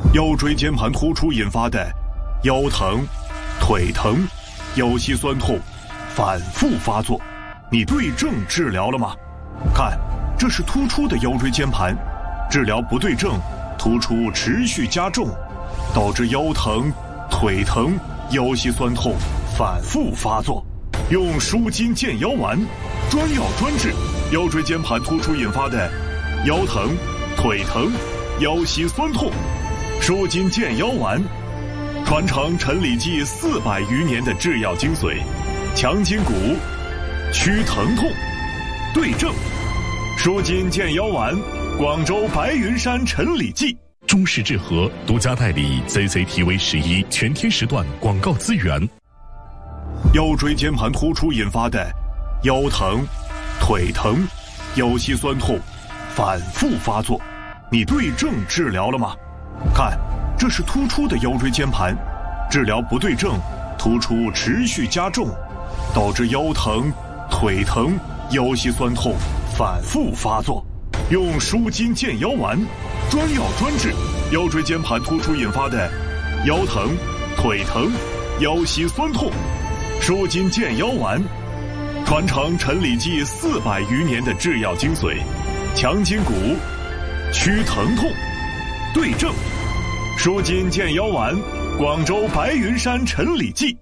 腰椎间盘突出引发的腰疼、腿疼、腰膝酸痛反复发作，你对症治疗了吗？看，这是突出的腰椎间盘，治疗不对症，突出持续加重，导致腰疼、腿疼、腰膝酸痛反复发作。用舒筋健腰丸，专药专治腰椎间盘突出引发的腰疼、腿疼、腰膝酸痛。舒筋健腰丸，传承陈李济400余年的制药精髓，强筋骨，祛疼痛，对症。舒筋健腰丸，广州白云山陈李济。 中式治和独家代理 CCTV11全天时段广告资源。 腰椎间盘突出引发的腰疼、腿疼、腰膝酸痛反复发作，你对症治疗了吗？看，这是突出的腰椎间盘，治疗不对症，突出持续加重，导致腰疼、腿疼、腰膝酸痛反复发作。用舒筋健腰丸，专药专治腰椎间盘突出引发的腰疼、腿疼、腰膝酸痛。舒筋健腰丸，传承陈李济400余年的制药精髓，强筋骨，祛疼痛，对症。舒筋健腰丸，广州白云山陈李济。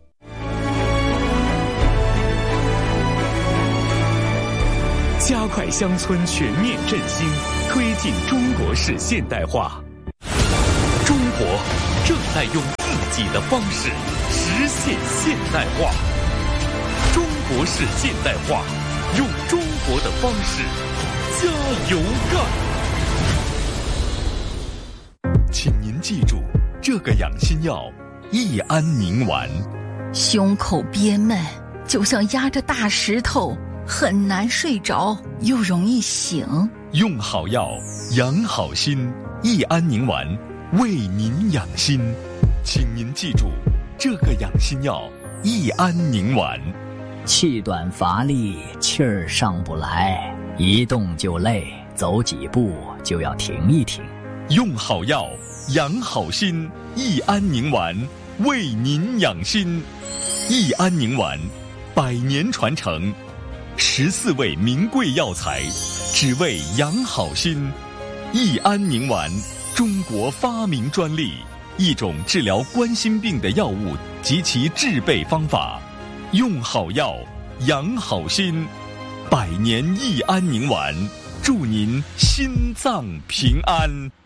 加快乡村全面振兴，推进中国式现代化。中国正在用自己的方式实现现代化。中国式现代化，用中国的方式加油干！ 请您记住这个养心药益安宁丸。 胸口憋闷，就像压着大石头，很难睡着，又容易醒。 用好药，养好心，益安宁丸为您养心。请您记住这个养心药益安宁丸。 气短乏力，气儿上不来，一动就累，走几步就要停一停。 用好药，养好心，益安宁丸为您养心。益安宁丸100年传承，14味名贵药材，只为养好心。益安宁丸，中国发明专利，一种治疗冠心病的药物及其制备方法。用好药，养好心，100年益安宁丸，祝您心脏平安。